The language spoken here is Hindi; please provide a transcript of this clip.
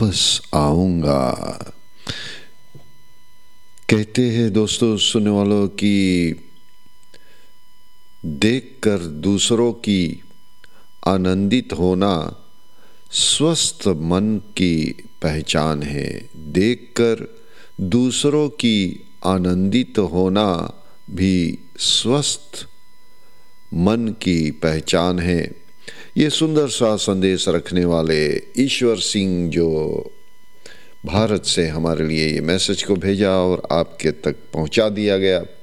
वापस आऊंगा। कहते हैं दोस्तों, सुनने वालों की देखकर दूसरों की आनंदित होना स्वस्थ मन की पहचान है। देखकर दूसरों की आनंदित होना भी स्वस्थ मन की पहचान है। ये सुंदर सा संदेश रखने वाले ईश्वर सिंह जो भारत से हमारे लिए ये मैसेज को भेजा और आपके तक पहुंचा दिया गया।